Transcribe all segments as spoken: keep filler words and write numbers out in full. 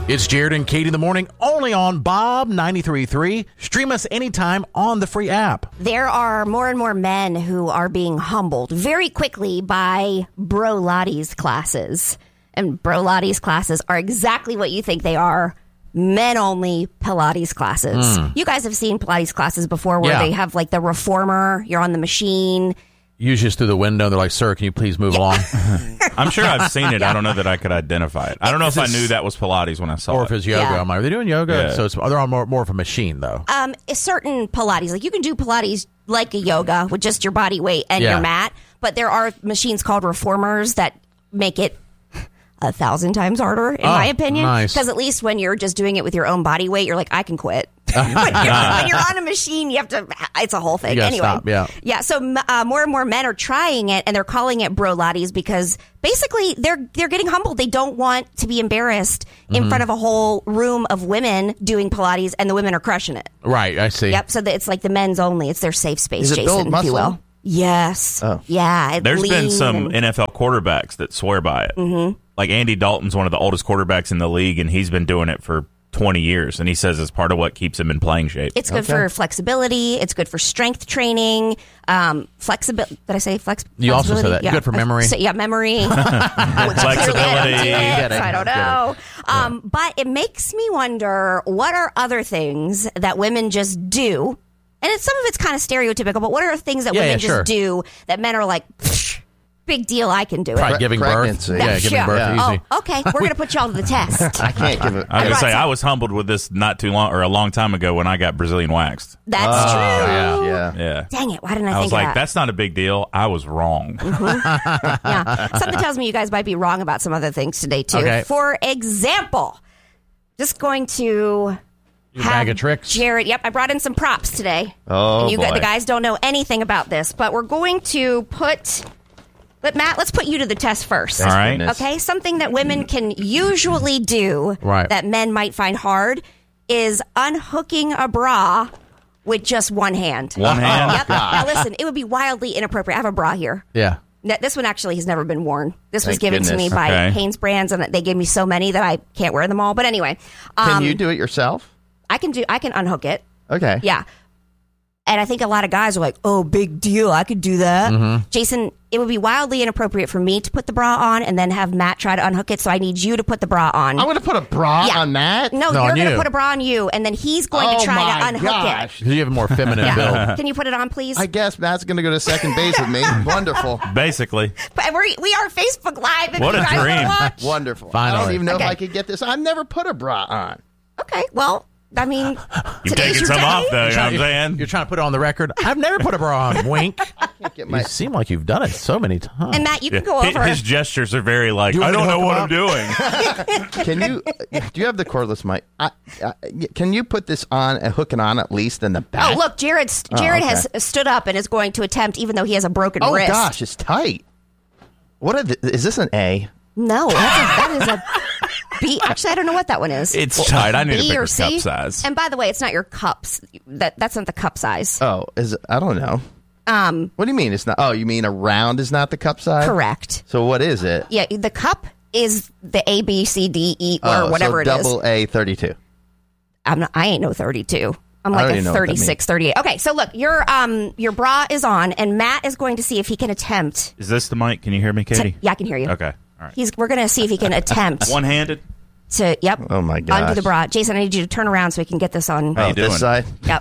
It's Jared and Katie in the morning, only on Bob ninety-three point three. Stream us anytime on the free app. There are more and more men who are being humbled very quickly by Bro Lottie's classes. And Bro Lottie's classes are exactly what you think they are. Men-only Pilates classes. Mm. You guys have seen Pilates classes before where yeah. they have like the reformer, you're on the machine. Usually just through the window, they're like, sir, can you please move yeah. along? I'm sure I've seen it. Yeah. I don't know that I could identify it. I don't know if I knew that was Pilates when I saw it. Or if it's yoga. Yeah. I'm like, are they doing yoga? Yeah. So it's, they're on more, more of a machine, though. Um, a certain Pilates, like you can do Pilates like a yoga with just your body weight and yeah. your mat, but there are machines called reformers that make it a thousand times harder, in oh, my opinion. Nice. Because at least when you're just doing it with your own body weight, you're like, I can quit. when, you're, when you're on a machine, you have to, it's a whole thing. You anyway. Stop, yeah. Yeah. So uh, more and more men are trying it and they're calling it Bro Lottie's because basically they're, they're getting humbled. They don't want to be embarrassed in mm-hmm. front of a whole room of women doing Pilates and the women are crushing it. Right. I see. Yep. So that it's like the men's only. It's their safe space, Is it Jason, build if muscle? you will. Yes. Oh. Yeah. There's been some and, N F L quarterbacks that swear by it. Mm-hmm. Like Andy Dalton's one of the oldest quarterbacks in the league, and he's been doing it for twenty years, and he says it's part of what keeps him in playing shape. It's good okay. for flexibility. It's good for strength training. Um, flexibility. Did I say flex? You also said that. Yeah. Good for memory. So, yeah, memory. Flexibility. I don't, I don't know. Um, yeah. But it makes me wonder, what are other things that women just do? And it's, some of it's kind of stereotypical, but what are things that yeah, women yeah, just sure. do that men are like, big deal, I can do it. Probably giving Pregnancy. birth. Yeah, yeah, giving sure. birth Yeah. easy. Oh, okay. We're going to put y'all to the test. I can't give it. I was going to say, some- I was humbled with this not too long, or a long time ago when I got Brazilian waxed. That's Oh, true. yeah. yeah. Yeah. Dang it. Why didn't I, I think was of like, that? that's not a big deal. I was wrong. Mm-hmm. Yeah. Something tells me you guys might be wrong about some other things today, too. Okay. For example, just going to Your have bag of tricks. Jared. Yep, I brought in some props today. Oh, and you boy. got, the guys don't know anything about this, but we're going to put... But Matt, let's put you to the test first. All right. Goodness. Okay, something that women can usually do Right. that men might find hard is unhooking a bra with just one hand. One hand? Yep. Now listen, it would be wildly inappropriate. I have a bra here. Yeah. N- This one actually has never been worn. This was Thank given to me goodness. by Okay. Hanes Brands, and they gave me so many that I can't wear them all. But anyway, um, Can you do it yourself? I can do. I can unhook it. Okay. Yeah. And I think a lot of guys are like, oh, big deal. I could do that. Mm-hmm. Jason, it would be wildly inappropriate for me to put the bra on and then have Matt try to unhook it. So I need you to put the bra on. I'm going to put a bra Yeah. on that? no, No, you're on going to you. put a bra on you, and then he's going oh to try my to unhook gosh. it. You have a more feminine Yeah. build. Can you put it on, please? I guess Matt's going to go to second base with me. Wonderful. Basically. But we're, we are Facebook Live. If What you a guys dream. wanna watch. Wonderful. I Finally. don't even know Okay. if I could get this. I've never put a bra on. Okay, well, I mean, You've today's taken your some day. off, though. You know what I'm You're- saying? You're trying to put it on the record. I've never put a bra on. Wink. Can't get my. You seem like you've done it so many times. And Matt, you can Yeah. go Hi- over. His gestures are very like, Do you I want me don't to know hook what I'm him doing. Can you? Do you have the cordless mic? I, I, can you put this on and hook it on at least in the back? Oh, look, Jared. Jared okay. has stood up and is going to attempt, even though he has a broken Oh wrist. gosh, it's tight. What are the, is this an A? No, that's a, that is a B. Actually, I don't know what that one is. It's tight. I need a B bigger or C? cup size. And by the way, it's not your cups. That that's not the cup size. Oh, is it, I don't know. Um, What do you mean it's not? Oh, you mean a round is not the cup size? correct. So what is it? Yeah, the cup is the A, B, C, D, E, or Oh, whatever so it is. double A thirty-two. I'm not, I ain't no thirty-two. I'm I like don't a even know what that thirty-six, thirty-eight. Okay, so look, your um your bra is on, and Matt is going to see if he can attempt. Is this the mic? Can you hear me, To, Katie? yeah, I can hear you. Okay. All right. He's. We're going to see if he can attempt One-handed? to. Yep. Oh, my gosh. Undo the bra, Jason. I need you to turn around so we can get this on. How you Oh, this doing? side. Yep.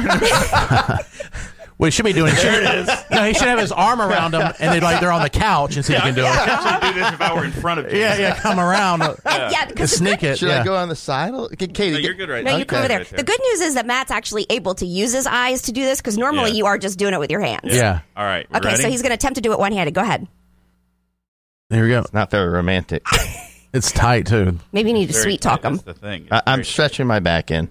What he should be doing? There it is. No, he should have his arm around him, and they like they're on the couch and see if he can do it. actually do this if I were in front of you. Yeah, yeah, come around, uh, yeah, because the sneak good, it. Should yeah. I go on the side? Okay, Katie, No, get- you're good right no, now. you come over there. Right The good news is that Matt's actually able to use his eyes to do this because normally Yeah. you are just doing it with your hands. Yeah. All right. we're Okay, ready? so he's going to attempt to do it one-handed. Go ahead. There we go. Not very romantic. It's tight too. Maybe you need to Very sweet tight. talk him. That's the thing. I, It's I'm very- stretching my back in.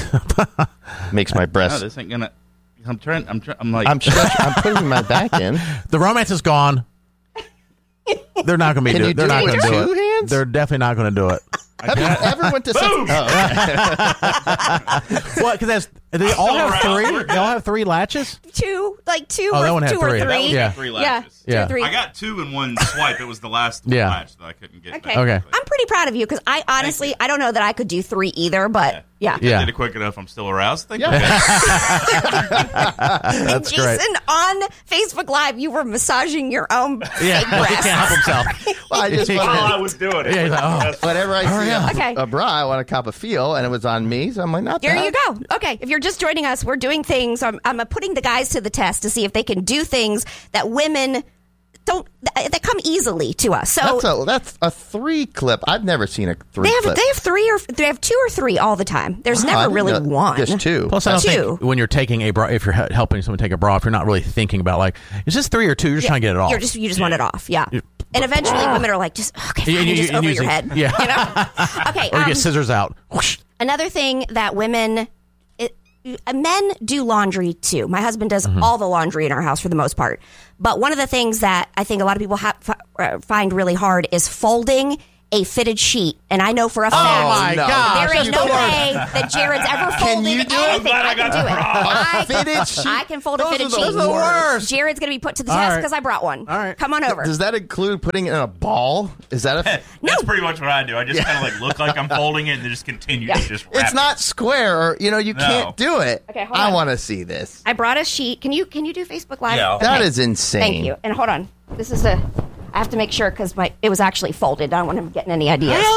Makes my No, breast. this ain't gonna. I'm trying. I'm. Trying, I'm like. I'm stretching. I'm putting my back in. The romance is gone. They're not going to be. Can do- you They're do not it going with to do two it. hands? They're definitely not going to do it. Have you ever went to? Some, oh, okay. Well, because that's Do they all have around. three? We're They all have three latches? Two, like two, Oh, or, that one had two three. or That three. one had Yeah. Three Yeah, latches. two Yeah. or three. I got two in one swipe. It was the last Yeah. latch that I couldn't get Okay. back. Okay. I'm pretty proud of you because I honestly, I don't know that I could do three either, but yeah. Yeah. I did it quick enough. I'm still aroused. Thank Yeah. you. That's Jason, great. on Facebook Live, you were massaging your own Yeah, fake he breasts. can't help himself. Well, I just While wanted I was doing it. Yeah, he's like, oh. That's- whenever I see a, Okay. a bra, I want a cop of feel, and it was on me, so I'm like, not There bad. you go. Okay, if you're just joining us, we're doing things. I'm, I'm putting the guys to the test to see if they can do things that women don't that come easily to us. So That's a that's a three clip. I've never seen a three they have clip. they have three or they have two or three all the time. There's Wow, I never didn't really know- one. Just two. Plus, I don't Two. think when you're taking a bra, if you're he- helping someone take a bra, if you're not really thinking about, like, is this three or two? You're just trying to get it off. You're just you just want it off. Yeah. And eventually, women are like, just okay, Yeah, fine, you- just you- over using- your head. yeah. You know? Okay. or you um, get scissors out. Whoosh. Another thing that women, it, men do laundry too. My husband does Mm-hmm. all the laundry in our house for the most part. But one of the things that I think a lot of people ha- f- uh, find really hard is folding a fitted sheet. And I know for a fact my no. gosh. there is that's no the worst. way that Jared's ever Can folded you do it? anything. I'm glad I I can got do the it. bra. I, Fitted sheet? I can fold a Those fitted are the sheet. worst. Jared's going to be put to the All test right. because I brought one. All right. Come on over. Does that include putting it in a ball? Is that a? That's pretty much what I do. I just kind of like look like I'm folding it and then just continue Yeah. to just wrap It's not square. Or, you know, you No. can't do it. Okay, hold I on. want to see this. I brought a sheet. Can you can you do Facebook Live? Yeah. That is insane. Thank you. And hold on. This is a. I have to make sure because my it was actually folded. I don't want him getting any ideas.